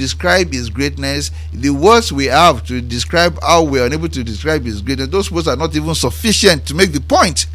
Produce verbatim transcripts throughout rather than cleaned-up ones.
describe his greatness, the words we have to describe how we are unable to describe his greatness, those words are not even sufficient to make the point.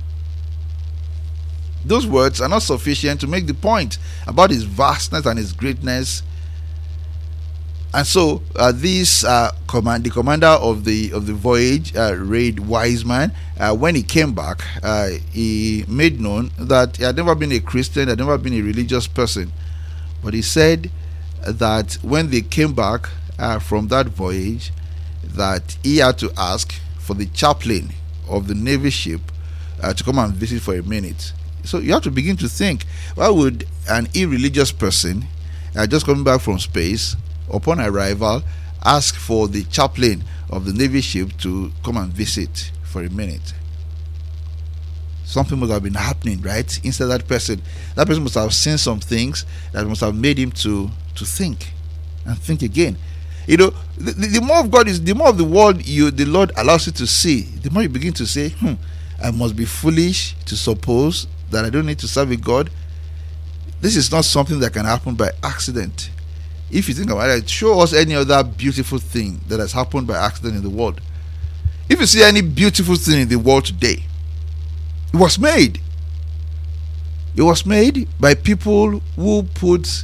Those words are not sufficient to make the point about his vastness and his greatness. And so uh, this uh, command, the commander of the of the voyage, uh, Reid Wiseman, uh, when he came back, uh, he made known that he had never been a Christian, had never been a religious person. But he said that when they came back uh, from that voyage, that he had to ask for the chaplain of the Navy ship uh, to come and visit for a minute. So you have to begin to think, why would an irreligious person uh, just coming back from space, upon arrival, ask for the chaplain of the Navy ship to come and visit for a minute? Something must have been happening, right? Instead, that person, that person must have seen some things that must have made him to to think and think again. You know, the, the more of God is, the more of the world you, the Lord allows you to see, the more you begin to say, hmm, I must be foolish to suppose that I don't need to serve a God. This is not something that can happen by accident. If you think about it, show us any other beautiful thing that has happened by accident in the world. If you see any beautiful thing in the world today, it was made. It was made by people who put,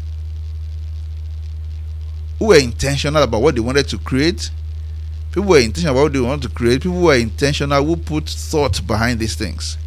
who were intentional about what they wanted to create. People were intentional about what they wanted to create. People were intentional who put thought behind these things.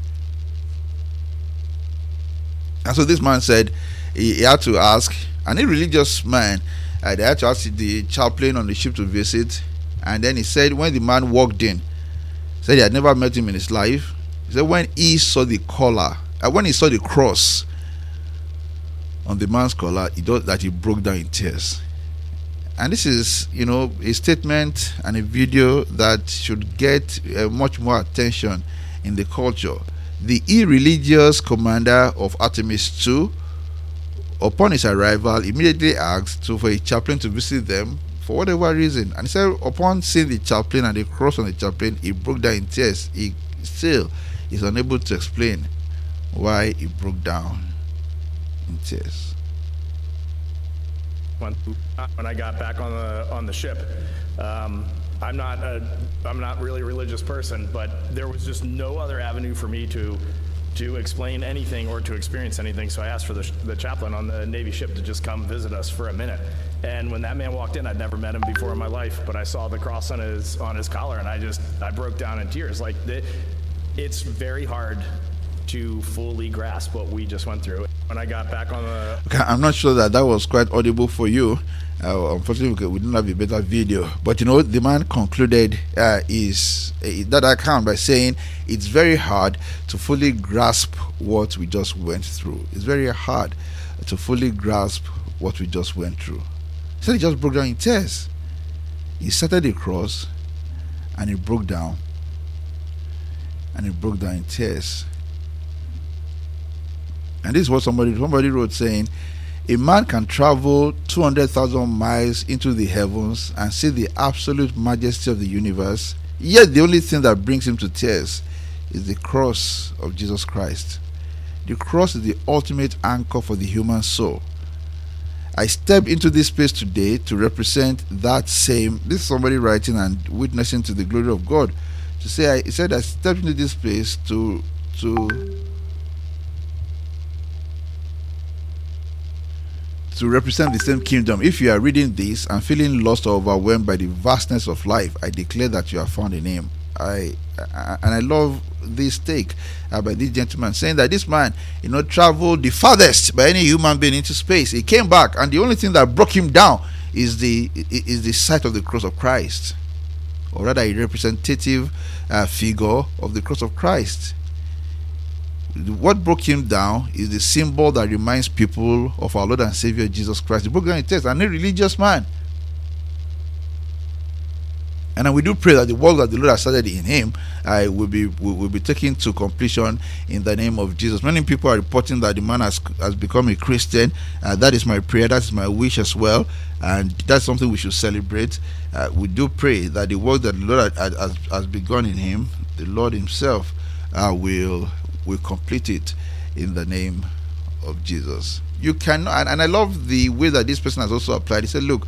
And so this man said he, he had to ask, an irreligious man, uh, they had to ask the chaplain on the ship to visit. And then he said when the man walked in, he said he had never met him in his life. He said when he saw the collar, uh, when he saw the cross on the man's collar, he thought that he broke down in tears. And this is, you know, a statement and a video that should get uh, much more attention in the culture. The irreligious commander of Artemis two, upon his arrival, immediately asked to, for a chaplain to visit them for whatever reason. And he said upon seeing the chaplain and the cross on the chaplain, he broke down in tears. He still is unable to explain why he broke down in tears. When I got back on the on the ship, um, I'm not a I'm not really a religious person, but there was just no other avenue for me to to explain anything or to experience anything. So I asked for the, the chaplain on the Navy ship to just come visit us for a minute. And when that man walked in, I'd never met him before in my life, but I saw the cross on his on his collar, and I just I broke down in tears. Like the, it's very hard to fully grasp what we just went through. When I got back on the... Okay, I'm not sure that that was quite audible for you. Uh, unfortunately, we didn't have a better video. But you know, the man concluded uh, his, uh, that account by saying it's very hard to fully grasp what we just went through. It's very hard to fully grasp what we just went through. He said he just broke down in tears. He started the cross and he broke down. And he broke down in tears. And this is what somebody somebody wrote, saying, a man can travel two hundred thousand miles into the heavens and see the absolute majesty of the universe, yet the only thing that brings him to tears is the cross of Jesus Christ. The cross is the ultimate anchor for the human soul. I stepped into this space today to represent that same, this is somebody writing and witnessing to the glory of God, to say, I, he said, I stepped into this place to to to represent the same kingdom. If you are reading this and feeling lost or overwhelmed by the vastness of life, I declare that you have found in him. I, I and I love this take uh, by this gentleman, saying that this man, you know, traveled the farthest by any human being into space. He came back, and the only thing that broke him down is the is the sight of the cross of Christ, or rather, a representative uh, figure of the cross of Christ. What broke him down is the symbol that reminds people of our Lord and Savior Jesus Christ. He broke down in tears, and a religious man. And we do pray that the work that the Lord has started in him uh, will be will, will be taken to completion in the name of Jesus. Many people are reporting that the man has has become a Christian. Uh, that is my prayer. That is my wish as well, and that's something we should celebrate. Uh, we do pray that the work that the Lord has, has, has begun in him, the Lord Himself uh, will. will complete it in the name of Jesus. You cannot, and, and I love the way that this person has also applied. He said, look,